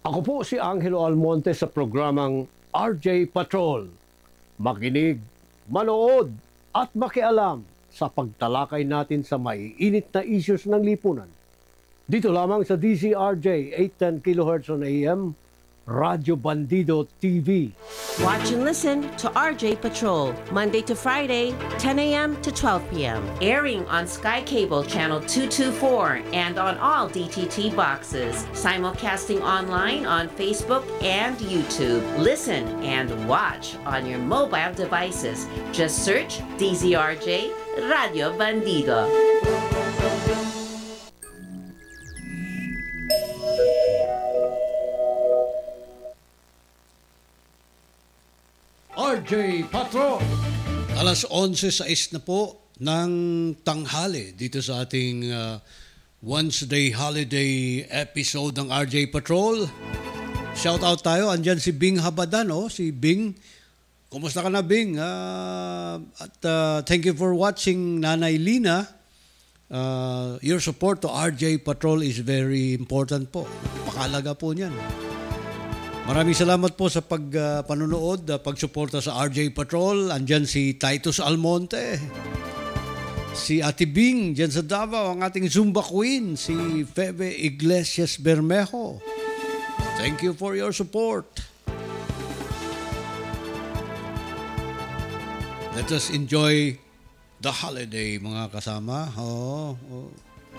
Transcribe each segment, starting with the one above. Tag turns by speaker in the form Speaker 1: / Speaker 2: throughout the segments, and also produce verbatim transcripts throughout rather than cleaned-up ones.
Speaker 1: Ako po si Angelo Almonte sa programang R J Patrol. Makinig, manood at makialam sa pagtalakay natin sa maiinit na issues ng lipunan. Dito lamang sa D Z R J eight ten kilohertz on A M, Radyo Bandido T V.
Speaker 2: Watch and listen to R J Patrol, Monday to Friday, ten A M to twelve P M Airing on Sky Cable Channel two twenty-four and on all D T T boxes. Simulcasting online on Facebook and YouTube. Listen and watch on your mobile devices. Just search D Z R J Radio Bandido.
Speaker 1: R J Patrol.
Speaker 3: Alas onse sais na po ng tanghali dito sa ating uh, Wednesday holiday episode ng R J Patrol. Shout out tayo, andyan si Bing Habadan, oh, si Bing. Kumusta ka na, Bing? Uh, at uh, thank you for watching, Nanay Lina. Uh, your support to R J Patrol is very important po. Pakalaga po niyan. Maraming salamat po sa pag uh, panonood, uh, pagsuporta sa R J Patrol. Andyan si Titus Almonte, si Ate Bing, dyan sa Davao, ang ating Zumba Queen, si Febe Iglesias Bermejo. Thank you for your support. Let us enjoy the holiday, mga kasama. Oh, oh.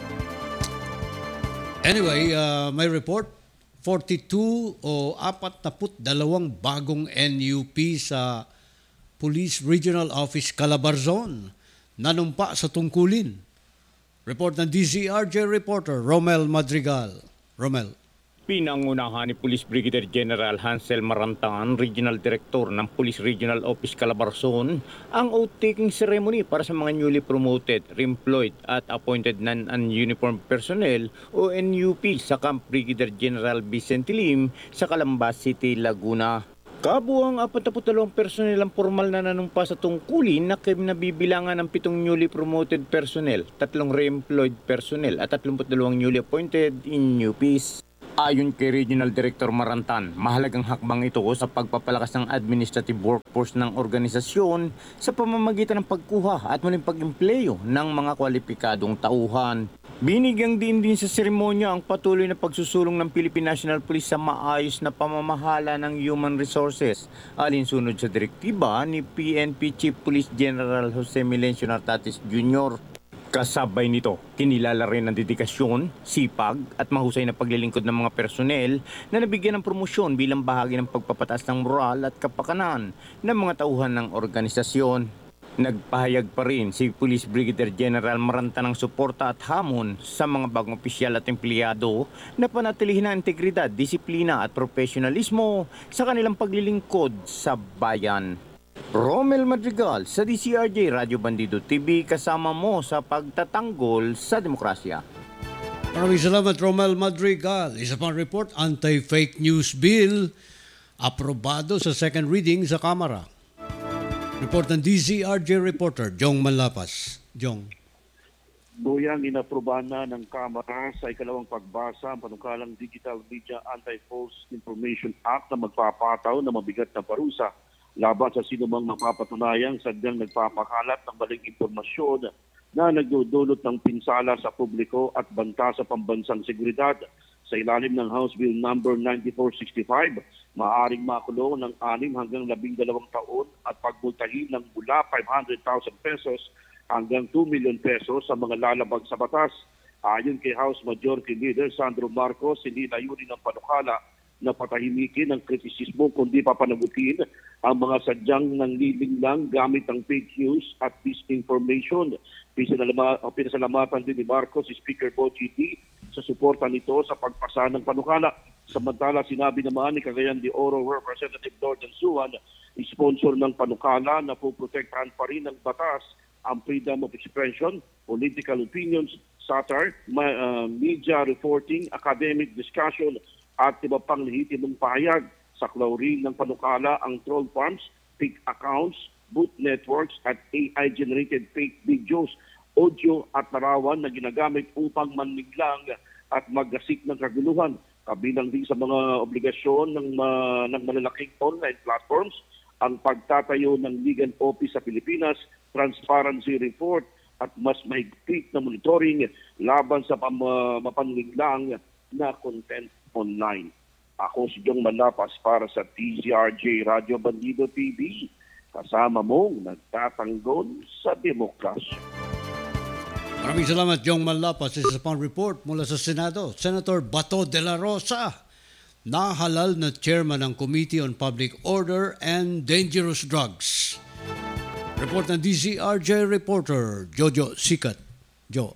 Speaker 3: Anyway, uh, my report. forty-two o forty-two bagong N U P sa Police Regional Office Calabarzon nanumpa sa tungkulin. Report ng D Z R J reporter Romel Madrigal. Romel.
Speaker 4: Pinangunahan ni Police Brigadier General Hansel Marantan, Regional Director ng Police Regional Office Calabarzon, ang oath-taking ceremony para sa mga newly promoted, reemployed at appointed non-uniformed personnel o N U P sa Camp Brigadier General Vicente Lim sa Calamba City, Laguna. Kabuang forty-two personnel ang formal na nanumpa sa tungkulin na kinabibilangan ng pitong newly promoted personnel, tatlong re-employed personnel at thirty-two newly appointed N U Ps. Ayon kay Regional Director Marantan, mahalagang hakbang ito sa pagpapalakas ng administrative workforce ng organisasyon sa pamamagitan ng pagkuha at muling pag-empleyo ng mga kwalipikadong tauhan. Binigyang din din sa seremonya ang patuloy na pagsusulong ng Philippine National Police sa maayos na pamamahala ng human resources, alinsunod sa direktiba ni P N P Chief Police General Jose Milencio Nartates Junior Kasabay nito, kinilala rin ang dedikasyon, sipag at mahusay na paglilingkod ng mga personel na nabigyan ng promosyon bilang bahagi ng pagpapataas ng moral at kapakanan ng mga tauhan ng organisasyon. Nagpahayag pa rin si Police Brigadier General Maranta ng suporta at hamon sa mga bagong opisyal at empleyado na panatilihin ang integridad, disiplina at profesionalismo sa kanilang paglilingkod sa bayan. Romel Madrigal sa D C R J Radio Bandido T V, kasama mo sa pagtatanggol sa demokrasya.
Speaker 3: Maraming salamat, Romel Madrigal. Isa pang report, Anti-Fake News Bill aprobado sa second reading sa Kamara. Report ng D Z R J reporter Jong Manlapas. Jong.
Speaker 5: Buyang inaprobahan na ng Kamara sa ikalawang pagbasa ang panukalang Digital Media Anti-False Information Act na magpapataw na mabigat na parusa laban sa sinumang mapapatunayang sadyang nagpapakalat ng maling impormasyon na nagdudulot ng pinsala sa publiko at banta sa pambansang seguridad. Sa ilalim ng House Bill number ninety-four sixty-five, maaaring makulong ng anim hanggang labing dalawang taon at pagmultahin ng mula five hundred thousand pesos hanggang two million pesos sa mga lalabag sa batas. Ayon kay House Majority Leader Sandro Marcos, hindi layunin ng panukala na patahimikin ang kritisismo kundi papanagutin ang mga sadyang nanglilinglang gamit ang fake news at disinformation. Pinasalamatan din ni Marcos si Speaker Boji D sa suporta nito sa pagpasa ng panukala. Samantala, sinabi naman ni Cagayan de Oro Representative Jordan Suwan, sponsor ng panukala na puprotektahan pa rin ng batas ang freedom of expression, political opinions, satire, uh, media reporting, academic discussion, at iba pang lehitimong pahayag. Sa rin ng panukala ang troll farms, fake accounts, boot networks at A I-generated fake videos, audio at larawan na ginagamit upang manliglang at maggasik ng kaguluhan. Kabilang din sa mga obligasyon ng, uh, ng malalaking online platforms ang pagtatayo ng legal office sa Pilipinas, transparency report at mas mahigpit na monitoring laban sa pam- uh, mapanlinlang na content online. Ako si Jong Malapas para sa T Z R J Radio Bandido T V. Kasama mong nagtatanggol sa demokrasya.
Speaker 3: Maraming salamat, Jong Malapas. Isa pang report mula sa Senado. Senator Bato de la Rosa, nahalal na chairman ng Committee on Public Order and Dangerous Drugs. Report ng D Z R J reporter Jojo Sikat. Jo.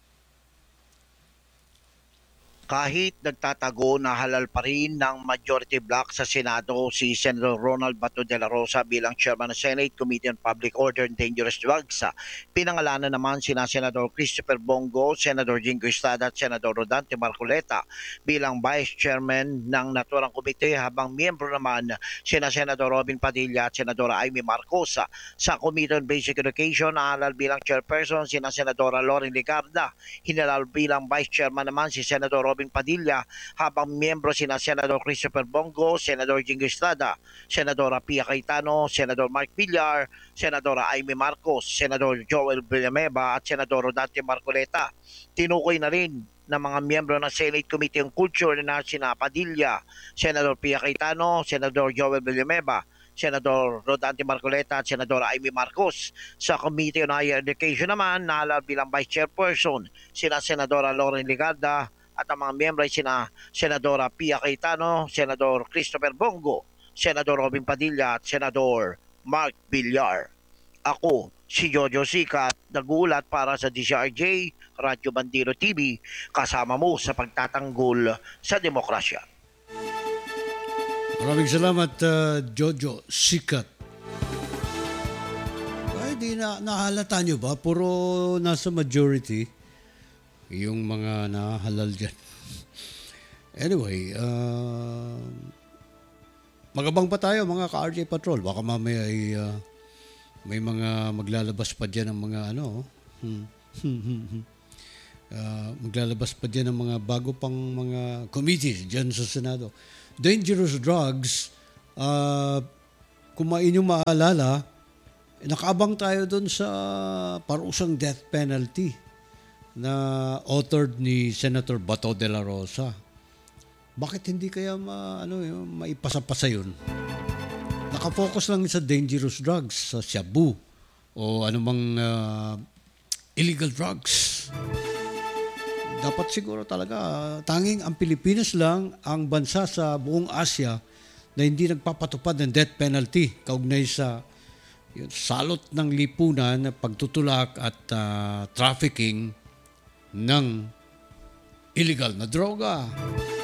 Speaker 6: Kahit nagtatago na halal pa rin ng majority bloc sa Senado si Senator Ronald Bato de la Rosa bilang chairman ng Senate Committee on Public Order and Dangerous Drugs. Pinangalanan naman sina Senador Christopher Bongo, Senador Jingo Estrada at Senador Rodante Marcoleta bilang vice chairman ng naturang komite, habang miyembro naman sina Senador Robin Padilla at Senadora Amy Marcos. Sa Committee on Basic Education, nahalal bilang chairperson sina Senadora Loren Ligarda, hinalal bilang vice chairman naman si Senador Robin Padilla, habang miyembro sina Senador Christopher Bongo, Senador Jingo Estrada, Senadora Pia Cayetano, Senador Mark Villar, Senadora Amy Marcos, Senador Joel Villanueva at Senador Rodante Marcoleta. Tinukoy na rin ng mga miyembro ng Senate Committee on Culture na sina Padilla, Senador Pia Cayetano, Senador Joel Villanueva, Senador Rodante Marcoleta at Senadora Amy Marcos. Sa Committee on Higher Education naman, nahalal bilang Vice Chairperson sina Senadora Loren Ligarda at ang mga miyembro ay sina Senadora Pia Cayetano, Senador Christopher Bongo, Senador Robin Padilla at Senador Mark Villar. Ako, si Jojo Sikat, nagulat para sa D C R J, Radyo Bandido T V, kasama mo sa pagtatanggol sa demokrasya.
Speaker 3: Maraming salamat, uh, Jojo Sikat. Ay, di na, nahalata nyo ba? Puro nasa majority yung mga nahalal dyan. Anyway, uh, magabang pa tayo mga ka-R J Patrol. Baka mamaya ay uh, may mga maglalabas pa dyan ng mga ano. Hmm. uh, maglalabas pa dyan ng mga bago pang mga committees dyan sa Senado. Dangerous drugs, uh, kung inyong maalala, nakaabang tayo doon sa parusang death penalty na authored ni Senator Bato de la Rosa. Bakit hindi kaya ma, ano, yun, maipasa-pasa yun? Nakafocus lang sa dangerous drugs, sa shabu o anumang uh, illegal drugs. Dapat siguro talaga tanging ang Pilipinas lang ang bansa sa buong Asia na hindi nagpapatupad ng death penalty kaugnay sa yun, salot ng lipunan, pagtutulak at uh, trafficking ng illegal na droga.